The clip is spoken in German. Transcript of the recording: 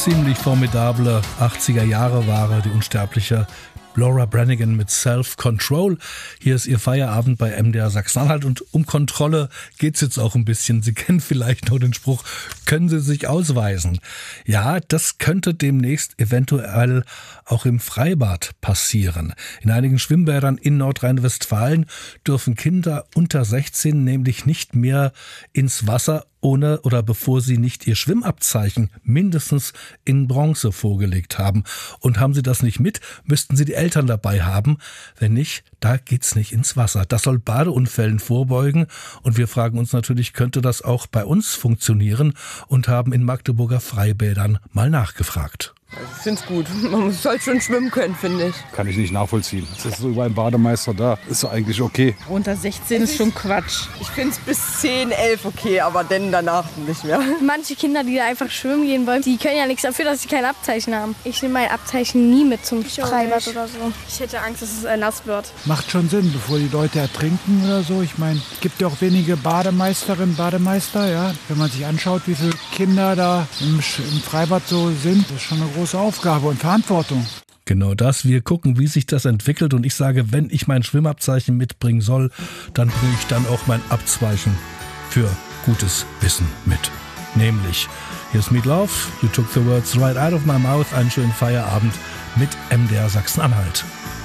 ziemlich formidable 80er-Jahre-Ware, die unsterbliche Laura Branigan mit Self-Control. Hier ist ihr Feierabend bei MDR Sachsen-Anhalt und um Kontrolle geht's jetzt auch ein bisschen. Sie kennen vielleicht noch den Spruch, können Sie sich ausweisen? Ja, das könnte demnächst eventuell auch im Freibad passieren. In einigen Schwimmbädern in Nordrhein-Westfalen dürfen Kinder unter 16 nämlich nicht mehr ins Wasser, ohne oder bevor sie nicht ihr Schwimmabzeichen mindestens in Bronze vorgelegt haben. Und haben sie das nicht mit, müssten sie die Eltern dabei haben. Wenn nicht, da geht's nicht ins Wasser. Das soll Badeunfällen vorbeugen. Und wir fragen uns natürlich, könnte das auch bei uns funktionieren? Und haben in Magdeburger Freibädern mal nachgefragt. Ich finde es gut. Man soll schon schwimmen können, finde ich. Kann ich nicht nachvollziehen. Es ist so über ein Bademeister da. Ist doch eigentlich okay. Unter 16 ist schon Quatsch. Ich finde es bis 10, 11 okay, aber dann danach nicht mehr. Manche Kinder, die da einfach schwimmen gehen wollen, die können ja nichts dafür, dass sie kein Abzeichen haben. Ich nehme mein Abzeichen nie mit zum Freibad oder so. Ich hätte Angst, dass es nass wird. Macht schon Sinn, bevor die Leute ertrinken oder so. Ich meine, es gibt ja auch wenige Bademeisterinnen, Bademeister. Ja. Wenn man sich anschaut, wie viele Kinder da im Freibad so sind, das ist schon eine große Aufgabe und Verantwortung. Genau das. Wir gucken, wie sich das entwickelt. Und ich sage, wenn ich mein Schwimmabzeichen mitbringen soll, dann bringe ich dann auch mein Abzeichen für gutes Wissen mit. Nämlich, hier ist Meat Love, You Took the Words Right Out of My Mouth. Einen schönen Feierabend mit MDR Sachsen-Anhalt.